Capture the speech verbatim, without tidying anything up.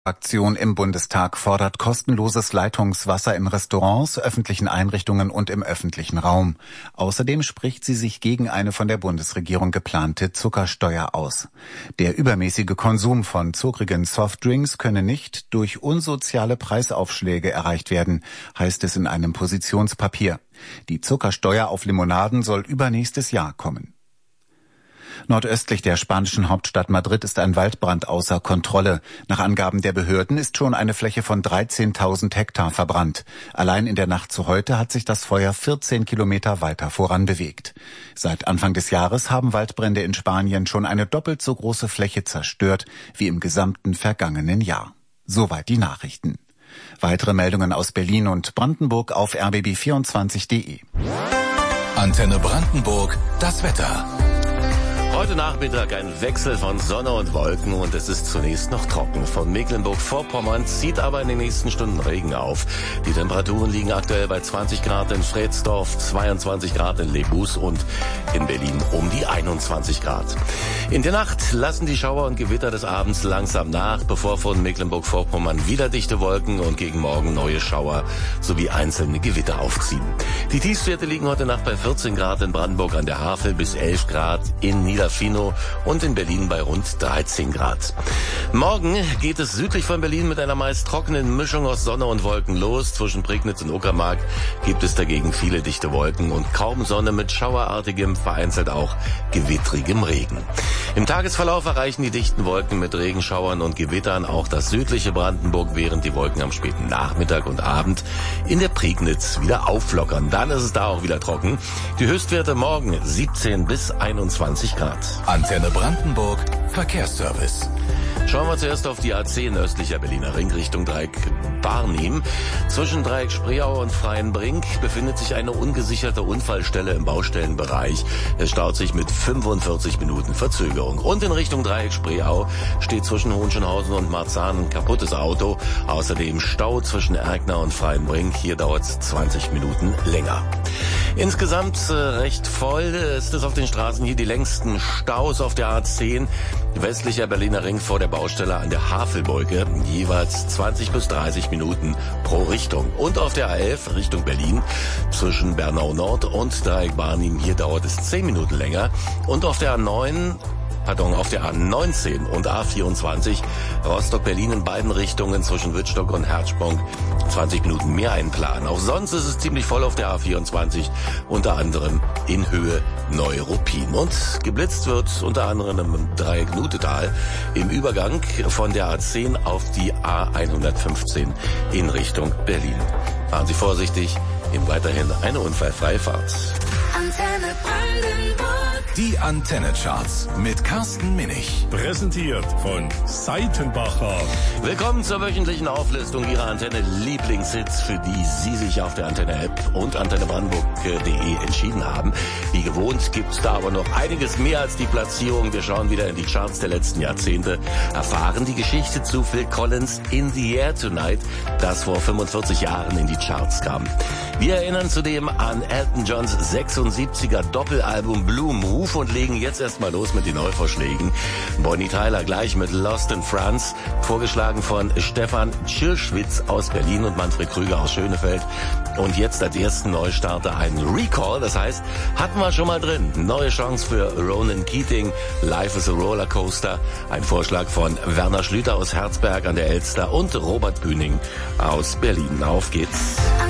Aktion im Bundestag fordert kostenloses Leitungswasser in Restaurants, öffentlichen Einrichtungen und im öffentlichen Raum. Außerdem spricht sie sich gegen eine von der Bundesregierung geplante Zuckersteuer aus. Der übermäßige Konsum von zuckrigen Softdrinks könne nicht durch unsoziale Preisaufschläge erreicht werden, heißt es in einem Positionspapier. Die Zuckersteuer auf Limonaden soll übernächstes Jahr kommen. Nordöstlich der spanischen Hauptstadt Madrid ist ein Waldbrand außer Kontrolle. Nach Angaben der Behörden ist schon eine Fläche von dreizehntausend Hektar verbrannt. Allein in der Nacht zu heute hat sich das Feuer vierzehn Kilometer weiter voran bewegt. Seit Anfang des Jahres haben Waldbrände in Spanien schon eine doppelt so große Fläche zerstört wie im gesamten vergangenen Jahr. Soweit die Nachrichten. Weitere Meldungen aus Berlin und Brandenburg auf r b b vierundzwanzig punkt de. Antenne Brandenburg, das Wetter. Heute Nachmittag ein Wechsel von Sonne und Wolken und es ist zunächst noch trocken. Von Mecklenburg-Vorpommern zieht aber in den nächsten Stunden Regen auf. Die Temperaturen liegen aktuell bei zwanzig Grad in Fredsdorf, zweiundzwanzig Grad in Lebus und in Berlin um die einundzwanzig Grad. In der Nacht lassen die Schauer und Gewitter des Abends langsam nach, bevor von Mecklenburg-Vorpommern wieder dichte Wolken und gegen Morgen neue Schauer sowie einzelne Gewitter aufziehen. Die Tiefstwerte liegen heute Nacht bei vierzehn Grad in Brandenburg an der Havel bis elf Grad in Niederfino und in Berlin bei rund dreizehn Grad. Morgen geht es südlich von Berlin mit einer meist trockenen Mischung aus Sonne und Wolken los. Zwischen Prignitz und Uckermark gibt es dagegen viele dichte Wolken und kaum Sonne mit schauerartigem, vereinzelt auch gewittrigem Regen. Im Tagesverlauf erreichen die dichten Wolken mit Regenschauern und Gewittern auch das südliche Brandenburg, während die Wolken am späten Nachmittag und Abend in der Prignitz wieder auflockern. Dann ist es da auch wieder trocken. Die Höchstwerte morgen siebzehn bis einundzwanzig Grad. Antenne Brandenburg, Verkehrsservice. Schauen wir zuerst auf die A zehn östlicher Berliner Ring Richtung Dreieck Barnim. Zwischen Dreieck Spreeau und Freienbrink befindet sich eine ungesicherte Unfallstelle im Baustellenbereich. Es staut sich mit fünfundvierzig Minuten Verzögerung. Und in Richtung Dreieck Spreeau steht zwischen Hohenschönhausen und Marzahn ein kaputtes Auto. Außerdem Stau zwischen Erkner und Freienbrink. Hier dauert es zwanzig Minuten länger. Insgesamt äh, recht voll ist es auf den Straßen hier die längsten Staus auf der A zehn. Westlicher Berliner Ring vor der Baustelle an der Havelbrücke, jeweils zwanzig bis dreißig Minuten pro Richtung. Und auf der A elf Richtung Berlin zwischen Bernau Nord und Dreieck Barnim, hier dauert es zehn Minuten länger. Und auf der A neun Pardon, auf der A neunzehn und A vierundzwanzig Rostock-Berlin in beiden Richtungen zwischen Wittstock und Herzsprung zwanzig Minuten mehr einplanen. Auch sonst ist es ziemlich voll auf der A vierundzwanzig, unter anderem in Höhe Neuruppin. Und geblitzt wird unter anderem im Dreieck Nutetal im Übergang von der A zehn auf die A hundertfünfzehn in Richtung Berlin. Fahren Sie vorsichtig, eben weiterhin eine unfallfreie Fahrt. Antenne Brandenburg. Die Antenne-Charts mit Carsten Minich. Präsentiert von Seitenbacher. Willkommen zur wöchentlichen Auflistung Ihrer Antenne-Lieblingshits, für die Sie sich auf der Antenne-App und antenne brandenburg punkt de entschieden haben. Wie gewohnt gibt es da aber noch einiges mehr als die Platzierung. Wir schauen wieder in die Charts der letzten Jahrzehnte, erfahren die Geschichte zu Phil Collins In the Air Tonight, das vor fünfundvierzig Jahren in die Charts kam. Wir erinnern zudem an Elton Johns sechsundsiebziger Doppelalbum Blue Move und legen jetzt erstmal los mit den Neuvorschlägen. Bonnie Tyler gleich mit Lost in France, vorgeschlagen von Stefan Tschirschwitz aus Berlin und Manfred Krüger aus Schönefeld. Und jetzt als ersten Neustarter ein Recall, das heißt, hatten wir schon mal drin. Neue Chance für Ronan Keating, Life is a Rollercoaster, ein Vorschlag von Werner Schlüter aus Herzberg an der Elster und Robert Bühning aus Berlin. Auf geht's.